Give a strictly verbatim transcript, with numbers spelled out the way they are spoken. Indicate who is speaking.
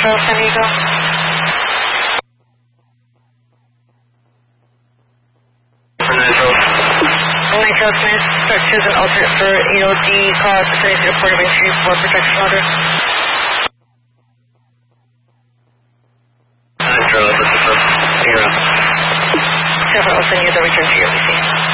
Speaker 1: Nashville, San Diego. Nashville Smith, start two as an alternate for E O D, call out vicinity to Port of Entry for protection order.
Speaker 2: Nashville, this is zero.
Speaker 1: Seven, I'll send you the return to your B C.